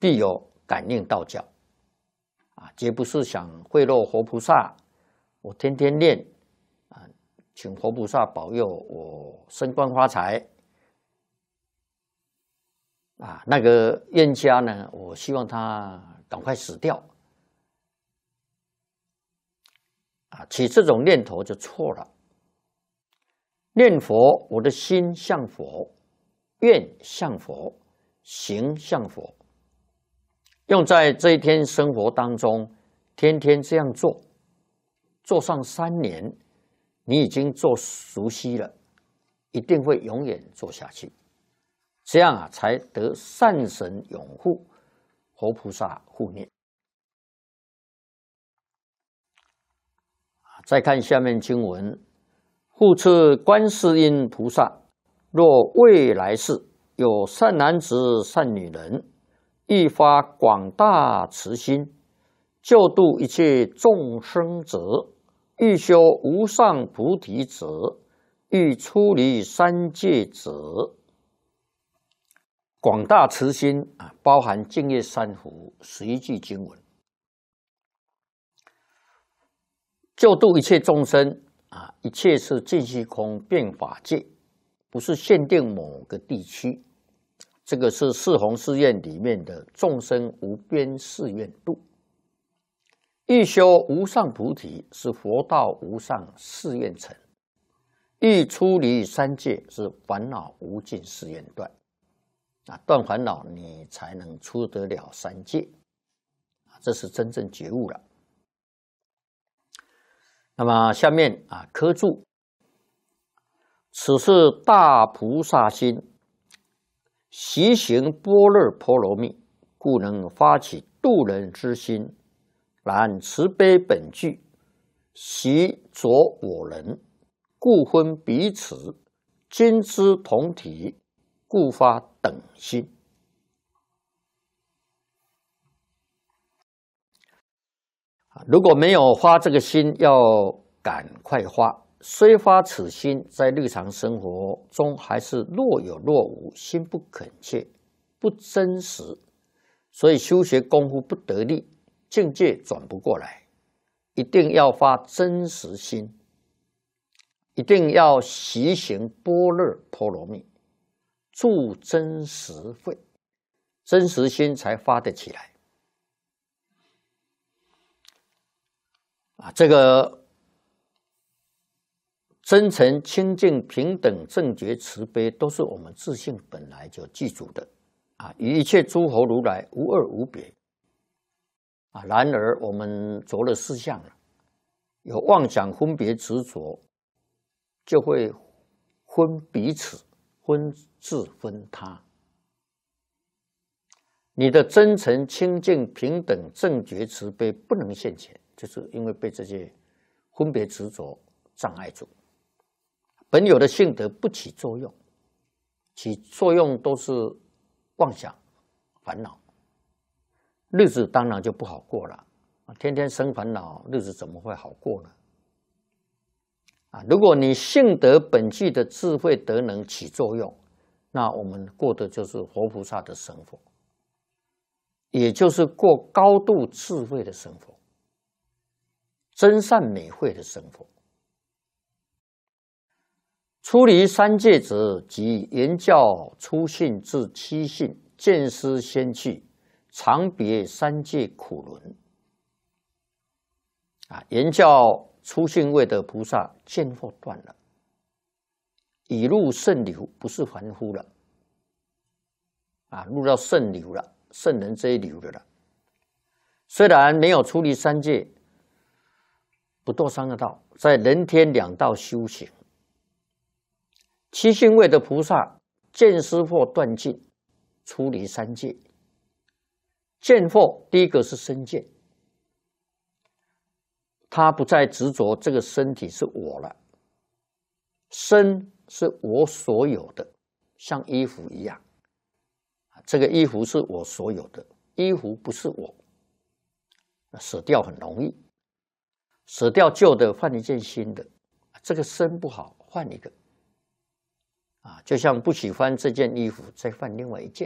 必有感应道教啊，绝不是想贿赂活菩萨，我天天念啊，请活菩萨保佑我升官发财啊。那个冤家呢，我希望他赶快死掉啊，起这种念头就错了。念佛，我的心向佛，愿向佛，行向佛。用在这一天生活当中，天天这样做，做上3年，你已经做熟悉了，一定会永远做下去。这样啊，才得善神拥护，活菩萨护念。再看下面经文。复次，观世音菩萨，若未来世有善男子、善女人，欲发广大慈心，救度一切众生者，欲修无上菩提者，欲出离三界者，广大慈心啊，包含净业三福11句经文，救度一切众生。啊，一切是尽虚空遍法界，不是限定某个地区。这个是四弘誓愿里面的众生无边誓愿度。欲修无上菩提是佛道无上誓愿成。欲出离三界是烦恼无尽誓愿断。啊，断烦恼你才能出得了三界。这是真正觉悟了。那么下面啊，科注：此是大菩萨心，习行般若波罗蜜，故能发起度人之心。然慈悲本具，习着我人，故分彼此；今之同体，故发等心。如果没有发这个心，要赶快发。虽发此心，在日常生活中还是若有若无，心不恳切，不真实，所以修学功夫不得力，境界转不过来。一定要发真实心，一定要习行般若波罗蜜，助真实慧，真实心才发得起来。这个真诚、清净、平等、正觉、慈悲，都是我们自性本来就具足的啊，与一切诸佛如来无二无别啊。然而我们着了四相了，有妄想、分别、执着，就会分彼此、分自、分他。你的真诚、清净、平等、正觉、慈悲不能现前。就是因为被这些分别执着障碍住，本有的性德不起作用，起作用都是妄想、烦恼，日子当然就不好过了。天天生烦恼，日子怎么会好过呢？如果你性德本具的智慧德能起作用，那我们过的就是活菩萨的生活，也就是过高度智慧的生活。真善美慧的生活。出离三界者，即言教初信至七信，见思先去，常别三界苦轮。言教初信位的菩萨见惑断了，已入圣流，不是凡夫了入到圣流了，圣人这一流的了。虽然没有出离三界，不堕三恶道，在人天两道修行。七信位的菩萨见思惑断尽，出离三界。见惑第一个是身见，他不再执着这个身体是我了，身是我所有的，像衣服一样，这个衣服是我所有的，衣服不是我，舍掉很容易。舍掉旧的，换一件新的。这个身不好，换一个。就像不喜欢这件衣服，再换另外一件。